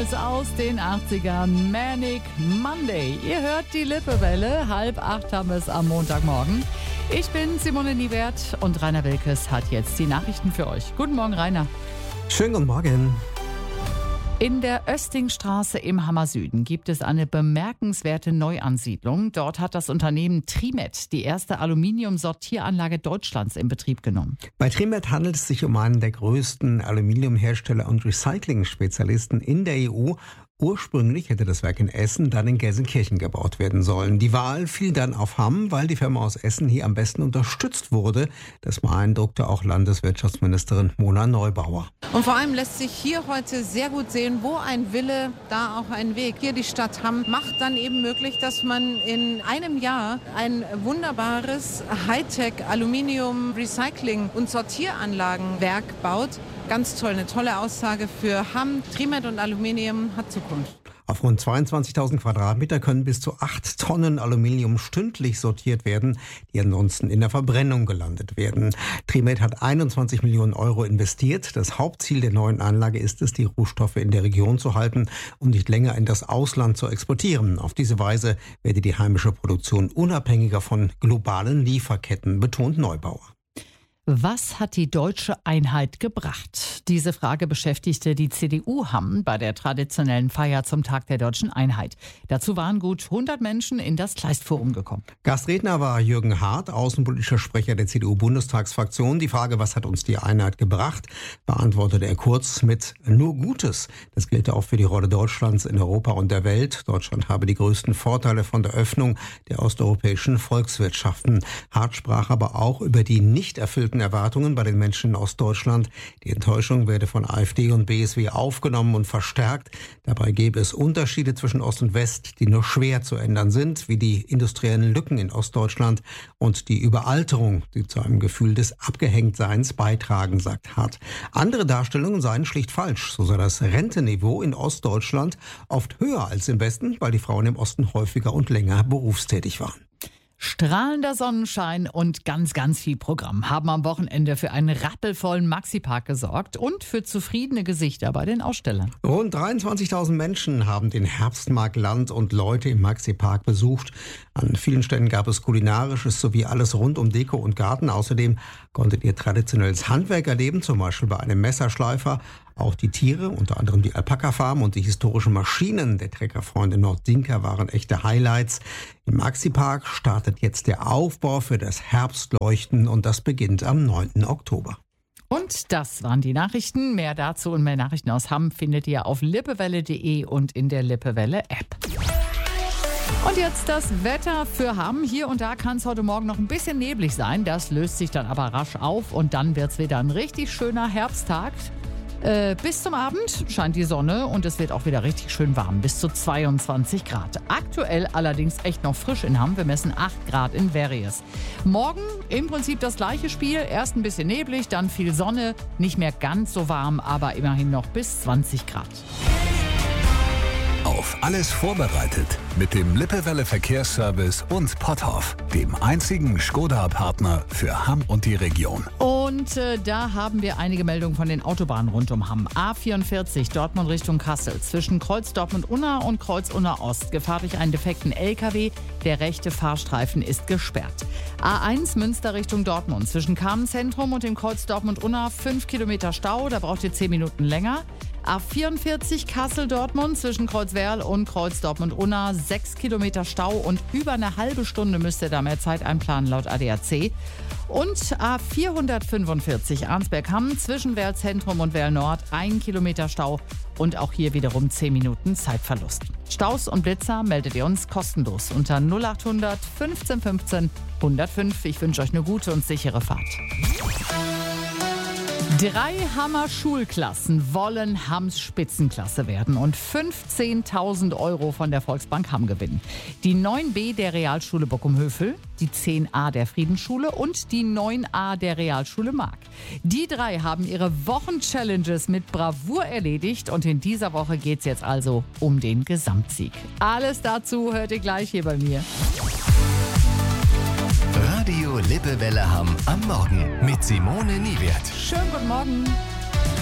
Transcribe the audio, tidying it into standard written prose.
damals aus den 80ern, Manic Monday. Ihr hört die Lippewelle, 7:30 haben wir es am Montagmorgen. Ich bin Simone Niewert und Rainer Wilkes hat jetzt die Nachrichten für euch. Guten Morgen, Rainer. Schönen guten Morgen. In der Östingstraße im Hammer-Süden gibt es eine bemerkenswerte Neuansiedlung. Dort hat das Unternehmen Trimet die erste Aluminiumsortieranlage Deutschlands in Betrieb genommen. Bei Trimet handelt es sich um einen der größten Aluminiumhersteller und Recycling-Spezialisten in der EU. Ursprünglich hätte das Werk in Essen dann in Gelsenkirchen gebaut werden sollen. Die Wahl fiel dann auf Hamm, weil die Firma aus Essen hier am besten unterstützt wurde. Das beeindruckte auch Landeswirtschaftsministerin Mona Neubauer. Und vor allem lässt sich hier heute sehr gut sehen, wo ein Wille, da auch ein Weg. Hier die Stadt Hamm macht dann eben möglich, dass man in einem Jahr ein wunderbares Hightech-Aluminium-Recycling- und Sortieranlagenwerk baut. Ganz toll, eine tolle Aussage für Hamm. Trimet und Aluminium hat Zukunft. Auf rund 22.000 Quadratmeter können bis zu 8 Tonnen Aluminium stündlich sortiert werden, die ansonsten in der Verbrennung gelandet werden. Trimet hat 21 Millionen Euro investiert. Das Hauptziel der neuen Anlage ist es, die Rohstoffe in der Region zu halten und nicht länger in das Ausland zu exportieren. Auf diese Weise werde die heimische Produktion unabhängiger von globalen Lieferketten, betont Neubauer. Was hat die deutsche Einheit gebracht? Diese Frage beschäftigte die CDU Hamm bei der traditionellen Feier zum Tag der deutschen Einheit. Dazu waren gut 100 Menschen in das Kleistforum gekommen. Gastredner war Jürgen Hart, außenpolitischer Sprecher der CDU-Bundestagsfraktion. Die Frage, was hat uns die Einheit gebracht, beantwortete er kurz mit nur Gutes. Das gilt auch für die Rolle Deutschlands in Europa und der Welt. Deutschland habe die größten Vorteile von der Öffnung der osteuropäischen Volkswirtschaften. Hart sprach aber auch über die nicht erfüllten Erwartungen bei den Menschen in Ostdeutschland. Die Enttäuschung werde von AfD und BSW aufgenommen und verstärkt. Dabei gäbe es Unterschiede zwischen Ost und West, die nur schwer zu ändern sind, wie die industriellen Lücken in Ostdeutschland und die Überalterung, die zu einem Gefühl des Abgehängtseins beitragen, sagt Hart. Andere Darstellungen seien schlicht falsch. So sei das Rentenniveau in Ostdeutschland oft höher als im Westen, weil die Frauen im Osten häufiger und länger berufstätig waren. Strahlender Sonnenschein und ganz viel Programm haben am Wochenende für einen rappelvollen Maxipark gesorgt und für zufriedene Gesichter bei den Ausstellern. Rund 23.000 Menschen haben den Herbstmarkt Land und Leute im Maxipark besucht. An vielen Ständen gab es kulinarisches sowie alles rund um Deko und Garten. Außerdem konntet ihr traditionelles Handwerk erleben, zum Beispiel bei einem Messerschleifer. Auch die Tiere, unter anderem die Alpaka-Farm und die historischen Maschinen der Treckerfreunde Norddinka waren echte Highlights. Im Maxipark startet jetzt der Aufbau für das Herbstleuchten und das beginnt am 9. Oktober. Und das waren die Nachrichten. Mehr dazu und mehr Nachrichten aus Hamm findet ihr auf lippewelle.de und in der Lippewelle-App. Und jetzt das Wetter für Hamm. Hier und da kann es heute Morgen noch ein bisschen neblig sein. Das löst sich dann aber rasch auf und dann wird es wieder ein richtig schöner Herbsttag. Bis zum Abend scheint die Sonne und es wird auch wieder richtig schön warm, bis zu 22 Grad. Aktuell allerdings echt noch frisch in Hamm. Wir messen 8 Grad in Verries. Morgen im Prinzip das gleiche Spiel. Erst ein bisschen neblig, dann viel Sonne. Nicht mehr ganz so warm, aber immerhin noch bis 20 Grad. Auf alles vorbereitet mit dem Lippewelle Verkehrsservice und Potthoff, dem einzigen Skoda-Partner für Hamm und die Region. Und da haben wir einige Meldungen von den Autobahnen rund um Hamm. A44 Dortmund Richtung Kassel zwischen Kreuz Dortmund-Unna und Kreuz Unna Ost. Gefahr durch einen defekten LKW. Der rechte Fahrstreifen ist gesperrt. A1 Münster Richtung Dortmund zwischen Kamenszentrum und dem Kreuz Dortmund-Unna 5 Kilometer Stau. Da braucht ihr 10 Minuten länger. A44 Kassel-Dortmund zwischen Kreuzwerl und Kreuz Dortmund-Unna 6 Kilometer Stau und über eine halbe Stunde müsst ihr da mehr Zeit einplanen laut ADAC. Und A445 Arnsberg-Hamm zwischen Werl Zentrum und Werl Nord 1 Kilometer Stau und auch hier wiederum 10 Minuten Zeitverlust. Staus und Blitzer meldet ihr uns kostenlos unter 0800 15 15 105. Ich wünsche euch eine gute und sichere Fahrt. 3 Hammer-Schulklassen wollen Hamms Spitzenklasse werden und 15.000 Euro von der Volksbank Hamm gewinnen. Die 9b der Realschule Bockum-Hövel, die 10a der Friedensschule und die 9a der Realschule Mark. Die 3 haben ihre Wochen-Challenges mit Bravour erledigt und in dieser Woche geht es jetzt also um den Gesamtsieg. Alles dazu hört ihr gleich hier bei mir. Radio Lippewelle Hamm am Morgen mit Simone Niewert. Schönen guten Morgen.